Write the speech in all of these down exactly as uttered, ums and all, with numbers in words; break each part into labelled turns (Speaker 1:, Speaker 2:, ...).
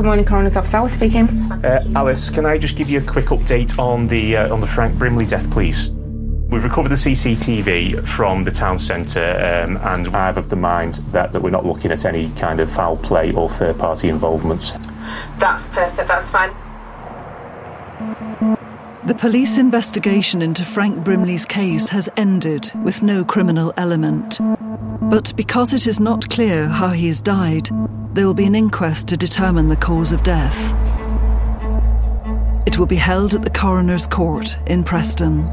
Speaker 1: Good morning, Coroner's Office. Alice speaking.
Speaker 2: Uh, Alice, can I just give you a quick update on the uh, on the Frank Brimley death, please? We've recovered the C C T V from the town centre, um, and I'm of the mind that, that we're not looking at any kind of foul play or third-party involvement.
Speaker 3: That's perfect, that's fine.
Speaker 4: The police investigation into Frank Brimley's case has ended with no criminal element. But because it is not clear how he has died, there will be an inquest to determine the cause of death. It will be held at the Coroner's Court in Preston.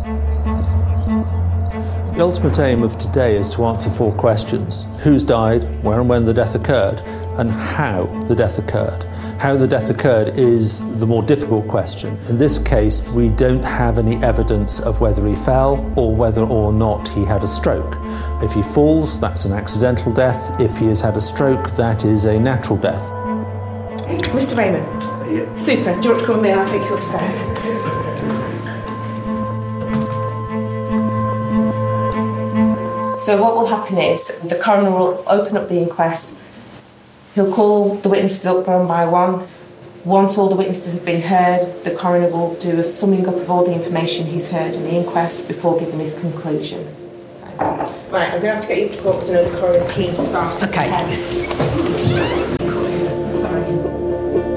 Speaker 5: The ultimate aim of today is to answer four questions: who's died, where and when the death occurred, and how the death occurred. How the death occurred is the more difficult question. In this case, we don't have any evidence of whether he fell or whether or not he had a stroke. If he falls, that's an accidental death. If he has had a stroke, that is a natural death.
Speaker 1: Mister Raymond.
Speaker 6: Yeah.
Speaker 1: Super. Do you want to come with me? I'll take you upstairs. So what will happen is the coroner will open up the inquest. He'll call the witnesses up one by one. Once all the witnesses have been heard, the coroner will do a summing up of all the information he's heard in the inquest before giving his conclusion. Right, I'm going to have to get you to court because I know the coroner's keen to start.
Speaker 4: Okay.